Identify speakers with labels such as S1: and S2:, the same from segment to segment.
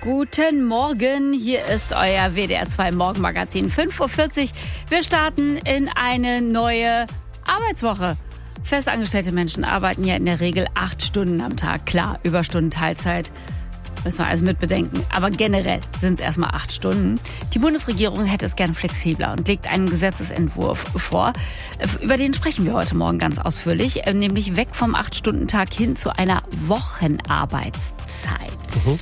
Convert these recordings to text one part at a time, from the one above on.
S1: Guten Morgen, hier ist euer WDR 2 Morgenmagazin 5.40 Uhr. Wir starten in eine neue Arbeitswoche. Festangestellte Menschen arbeiten ja in der Regel 8 Stunden am Tag. Klar, Überstunden, Teilzeit, müssen wir alles mitbedenken. Aber generell sind es erstmal 8 Stunden. Die Bundesregierung hätte es gern flexibler und legt einen Gesetzesentwurf vor. Über den sprechen wir heute Morgen ganz ausführlich. Nämlich weg vom 8-Stunden-Tag hin zu einer Wochenarbeitszeit.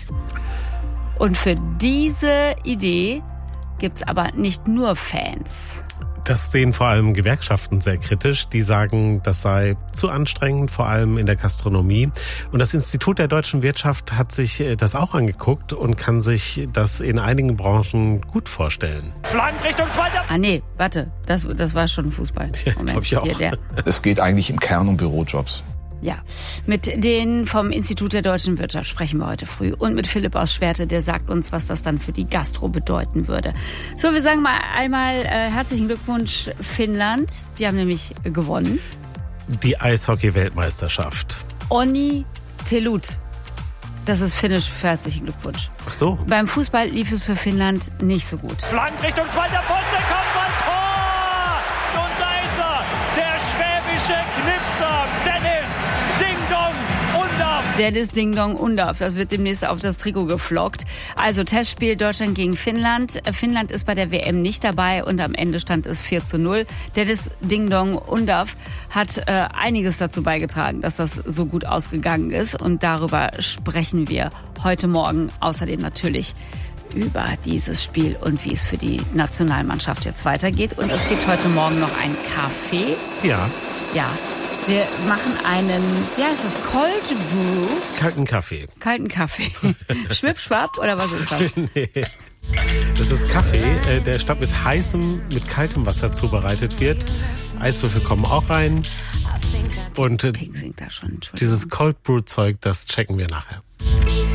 S1: Und für diese Idee gibt's aber nicht nur Fans.
S2: Das sehen vor allem Gewerkschaften sehr kritisch. Die sagen, das sei zu anstrengend, vor allem in der Gastronomie. Und das Institut der deutschen Wirtschaft hat sich das auch angeguckt und kann sich das in einigen Branchen gut vorstellen.
S3: Flank Richtung zweiter.
S1: Nee, warte, das war schon Fußball.
S2: Ja, glaube ich auch.
S4: Es geht eigentlich im Kern um Bürojobs.
S1: Ja, mit denen vom Institut der deutschen Wirtschaft sprechen wir heute früh. Und mit Philipp aus Schwerte, der sagt uns, was das dann für die Gastro bedeuten würde. So, wir sagen mal einmal herzlichen Glückwunsch Finnland. Die haben nämlich gewonnen.
S2: Die Eishockey-Weltmeisterschaft.
S1: Onni Telut. Das ist finnisch für herzlichen Glückwunsch.
S2: Ach so.
S1: Beim Fußball lief es für Finnland nicht so gut.
S3: Flank Richtung zweiter Pfosten, Kopfball, Tor! Und da ist er, der schwäbische Knipser, Dennis Ding Dong Undaff.
S1: Dennis Ding Dong Undaff, das wird demnächst auf das Trikot geflockt. Also Testspiel Deutschland gegen Finnland. Finnland ist bei der WM nicht dabei und am Ende stand es 4:0. Dennis Ding Dong Undaff hat einiges dazu beigetragen, dass das so gut ausgegangen ist. Und darüber sprechen wir heute Morgen. Außerdem natürlich über dieses Spiel und wie es für die Nationalmannschaft jetzt weitergeht. Und es gibt heute Morgen noch ein Café.
S2: Ja.
S1: Ja. Wir machen einen, wie heißt das, Cold Brew?
S2: Kalten Kaffee.
S1: Kalten Kaffee. Schwippschwapp oder was ist das?
S2: Nee. Das ist Kaffee, der statt mit kaltem Wasser zubereitet wird. Eiswürfel kommen auch rein. Und
S1: Pink singt da schon.
S2: dieses Cold Brew Zeug, das checken wir nachher.